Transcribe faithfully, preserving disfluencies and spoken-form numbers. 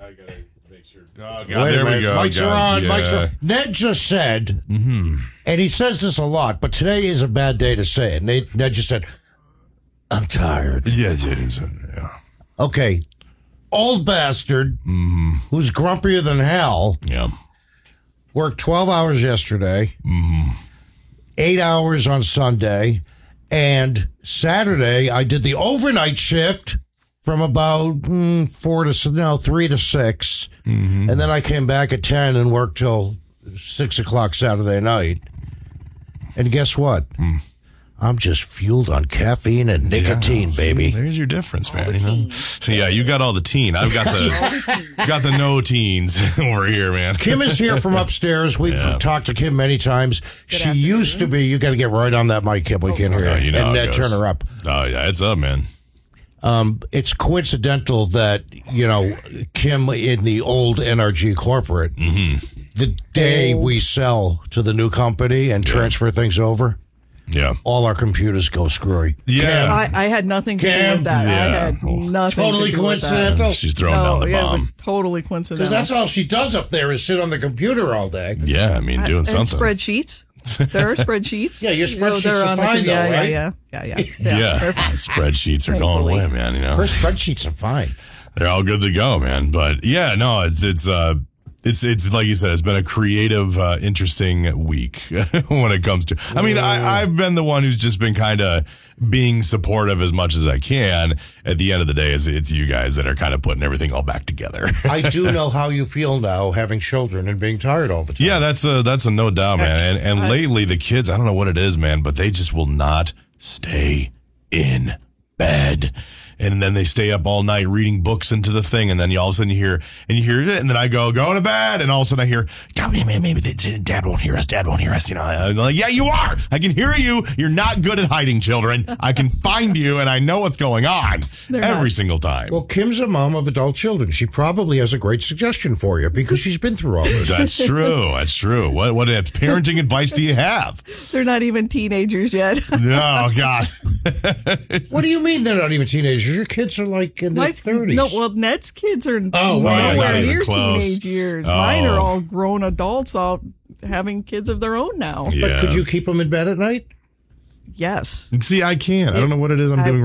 I gotta make sure. Oh, God, there we go. Mics God, are on. yeah. Mics are on. Ned just said, mm-hmm. and he says this a lot, but today is a bad day to say it. Ned, Ned just said, I'm tired. Yeah, it is. Yeah. Okay. Old bastard mm-hmm. who's grumpier than hell. Yeah. Worked twelve hours yesterday, mm-hmm. eight hours on Sunday, and Saturday I did the overnight shift from about mm, four to no three to six, mm-hmm. and then I came back at ten and worked till six o'clock Saturday night. And guess what? Mm. I'm just fueled on caffeine and nicotine, yeah, baby. See, there's your difference, man. You know? So yeah, you got all the teen. I've got the got the no teens over here, man. Kim is here from upstairs. We've yeah. talked to Kim many times. Good she afternoon. Used to be. You got to get right on that mic, Kim. We oh, can't hear yeah, you. You know and Ned, turn her up. Oh yeah, it's up, man. Um, it's coincidental that, you know, Kim in the old N R G corporate, mm-hmm. the day we sell to the new company and yeah. transfer things over, yeah, all our computers go screwy. Yeah. I, I had nothing to Kim. do with that. Yeah. I had nothing totally to do coincidental. with that. She's throwing no, down the yeah, bomb. It was totally coincidental. Because that's all she does up there is sit on the computer all day. Yeah, I mean, doing and something. Spreadsheets. There are spreadsheets. Yeah, your spreadsheets you know, are the, fine, though, yeah, right? Yeah, yeah, yeah, yeah. Yeah, yeah. Spreadsheets are going away, man. You know, her spreadsheets are fine. They're all good to go, man. But yeah, no, it's it's uh it's it's like you said, it's been a creative, uh, interesting week when it comes to. I mean, I, I've been the one who's just been kind of being supportive as much as I can. At the end of the day, it's it's you guys that are kind of putting everything all back together. I do know how you feel now, having children and being tired all the time. Yeah, that's a that's a no doubt, man. And and I, lately, the kids, I don't know what it is, man, but they just will not stay in bed. And then they stay up all night reading books into the thing, and then you all of a sudden you hear, and you hear it, and then I go, go to bed, and all of a sudden I hear, God, maybe, maybe they, Dad won't hear us, Dad won't hear us, you know. I'm like, yeah, you are. I can hear you. You're not good at hiding, children. I can find you, and I know what's going on They're every not. single time. Well, Kim's a mom of adult children. She probably has a great suggestion for you because she's been through all this. That's true. That's true. What what parenting advice do you have? They're not even teenagers yet. Oh, God. What do you mean they're not even teenagers? Your kids are like in their thirties. No, well, Ned's kids are oh, nowhere not even near close. teenage years. Oh. Mine are all grown adults, all having kids of their own now. Yeah. But could you keep them in bed at night? Yes. See, I can't. I don't know what it is I'm I, doing